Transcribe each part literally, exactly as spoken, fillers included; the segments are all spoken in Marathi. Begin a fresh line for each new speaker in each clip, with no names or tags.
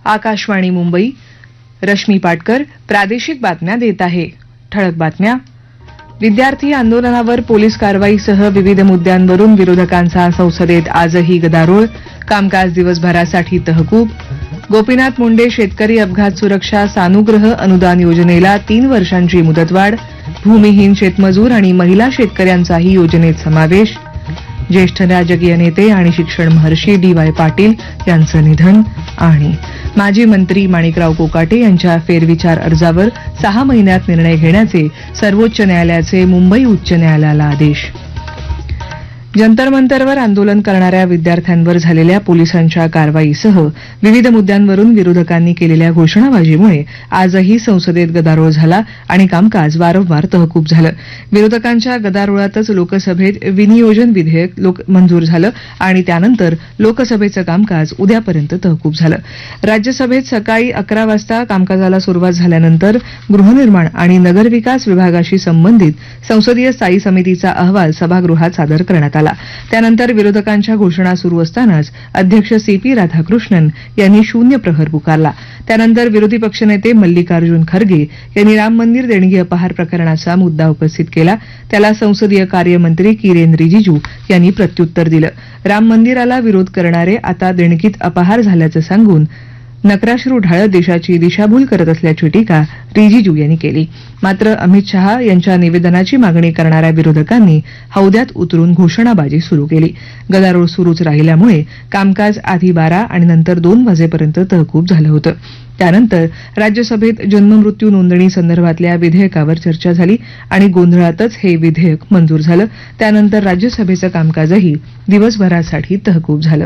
आकाशवाणी मुंबई. रश्मी पाटकर प्रादेशिक बातम्या देत आहे. ठळक बातम्या. विद्यार्थी आंदोलनावर पोलीस कारवाईसह विविध मुद्द्यांवरून विरोधकांचा संसदेत आजही गदारोळ. कामकाज दिवसभरासाठी तहकूब. गोपीनाथ मुंडे शेतकरी अपघात सुरक्षा सानुग्रह अनुदान योजनेला तीन वर्षांची मुदतवाढ. भूमिहीन शेतमजूर आणि महिला शेतकऱ्यांचाही योजनेत समावेश. ज्येष्ठ राजकीय नेते आणि शिक्षण महर्षी डी वाय पाटील यांचं निधन. आणि माजी मंत्री माणिकराव कोकाटे यांच्या फेरविचार अर्जावर सहा महिन्यात निर्णय घेण्याचे सर्वोच्च न्यायालयाचे मुंबई उच्च न्यायालयाला आदेश. जंतर मंतरवर आंदोलन करणाऱ्या विद्यार्थ्यांवर झालेल्या पोलिसांच्या कारवाईसह विविध मुद्द्यांवरून विरोधकांनी केलेल्या घोषणाबाजीमुळे आजही संसदेत गदारोळ झाला आणि कामकाज वारंवार तहकूब झालं. विरोधकांच्या गदारोळातच लोकसभेत विनियोजन विधेयक मंजूर झालं आणि त्यानंतर लोकसभेचं कामकाज उद्यापर्यंत तहकूब झालं. राज्यसभेत सकाळी अकरा वाजता कामकाजाला सुरुवात झाल्यानंतर गृहनिर्माण आणि नगरविकास विभागाशी संबंधित संसदीय स्थायी समितीचा अहवाल सभागृहात सादर करण्यात आला. त्यानंतर विरोधकांच्या घोषणा सुरू असतानाच अध्यक्ष सी पी राधाकृष्णन यांनी शून्य प्रहर पुकारला. त्यानंतर विरोधी पक्षनेते मल्लिकार्जुन खरगे यांनी राम मंदिर देणगी अपहार प्रकरणाचा मुद्दा उपस्थित केला. त्याला संसदीय कार्यमंत्री किरेन रिजिजू यांनी प्रत्युत्तर दिलं. राम मंदिराला विरोध करणारे आता देणगीत अपहार झाल्याचं सांगून नक्राश्रू ढाळत देशाची दिशाभूल करत असल्याची टीका रिजिजू यांनी केली. मात्र अमित शहा यांच्या निवेदनाची मागणी करणाऱ्या विरोधकांनी हौद्यात उतरून घोषणाबाजी सुरू केली. गदारोळ सुरूच राहिल्यामुळे कामकाज आधी बारा आणि नंतर दोन वाजेपर्यंत तहकूब झालं होतं. त्यानंतर राज्यसभेत जन्ममृत्यू नोंदणी संदर्भातल्या विधेयकावर चर्चा झाली आणि गोंधळातच हे विधेयक मंजूर झालं. त्यानंतर राज्यसभेचं कामकाजही दिवसभरासाठी तहकूब झालं.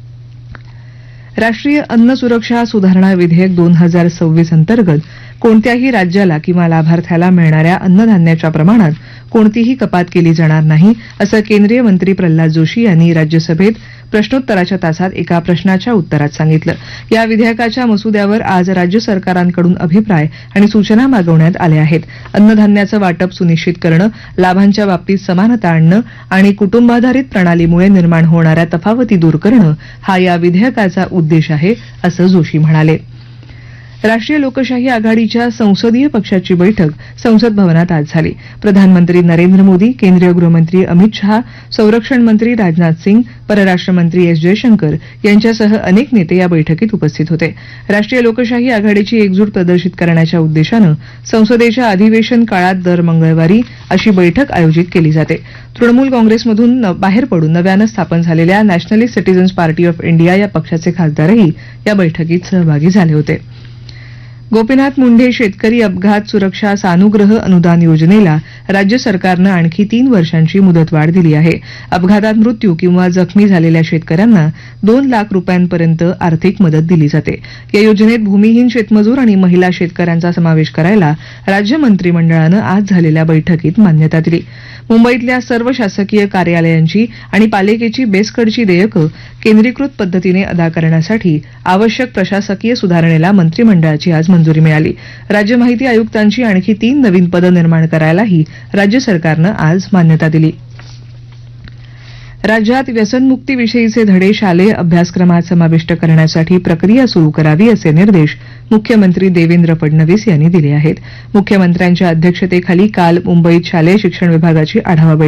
राष्ट्रीय अन्न सुरक्षा सुधारणा विधेयक दोन हजार सव्वीस अंतर्गत कोणत्याही राज्याला किंवा लाभार्थ्याला मिळणाऱ्या अन्नधान्याच्या प्रमाणात कोणतीही कपात केली जाणार नाही असं केंद्रीय मंत्री प्रल्हाद जोशी यांनी राज्यसभेत प्रश्नोत्तराच्या तासात एका प्रश्नाच्या उत्तरात सांगितलं. या विधेयकाच्या मसुद्यावर आज राज्य सरकारांकडून अभिप्राय आणि सूचना मागवण्यात आल्या आहेत. अन्नधान्याचं वाटप सुनिश्चित करणं, लाभांच्या बाबतीत समानता आणणं आणि कुटुंबाधारित प्रणालीमुळे निर्माण होणाऱ्या तफावती दूर करणं हा या विधेयकाचा उद्देश आहे असं जोशी म्हणाले. राष्ट्रीय लोकशाही आघाडीच्या संसदीय पक्षाची बैठक संसद भवनात आज झाली. प्रधानमंत्री नरेंद्र मोदी, केंद्रीय गृहमंत्री अमित शहा, संरक्षण मंत्री राजनाथ सिंग, परराष्ट्र मंत्री एस जयशंकर यांच्यासह अनेक नेते या बैठकीत उपस्थित होते. राष्ट्रीय लोकशाही आघाडीची एकजूट प्रदर्शित करण्याच्या उद्देशानं संसदेच्या अधिवेशन काळात दर मंगळवारी अशी बैठक आयोजित केली जाते. तृणमूल काँग्रेसमधून बाहेर पडून नव्यानं स्थापन झालेल्या nationalist citizens party of India या पक्षाचे खासदारही या बैठकीत सहभागी झाले होते. गोपीनाथ मुंडे शेतकरी अपघात सुरक्षा सानुग्रह अनुदान योजनेला राज्य सरकारनं आणखी तीन वर्षांची मुदतवाढ दिली आहे. अपघातात मृत्यू किंवा जखमी झालेल्या शेतकऱ्यांना दोन लाख रुपयांपर्यंत आर्थिक मदत दिली जाते. या योजनेत भूमिहीन शेतमजूर आणि महिला शेतकऱ्यांचा समावेश करायला राज्य मंत्रिमंडळानं आज झालेल्या बैठकीत मान्यता दिली. मुंबईतल्या सर्व शासकीय कार्यालयांची आणि पालिकेची बेस्टकडची देयकं केंद्रीकृत पद्धतीने अदा करण्यासाठी आवश्यक प्रशासकीय सुधारणेला मंत्रिमंडळाची आज मंजुरी मिळाली. राज्य माहिती आयुक्तांची आणखी तीन नवीन पदं निर्माण करायलाही राज्य सरकारनं आज मान्यता दिली. राज्यात व्यसनमुक्तीविषयीचे धडे शालेय अभ्यासक्रमात समाविष्ट करण्यासाठी प्रक्रिया सुरू करावी असे निर्देश मुख्यमंत्री देवेंद्र फडणवीस यांनी दिले आहेत. मुख्यमंत्र्यांच्या अध्यक्षतेखाली काल मुंबईत शालेय शिक्षण विभागाची आढावा बैठक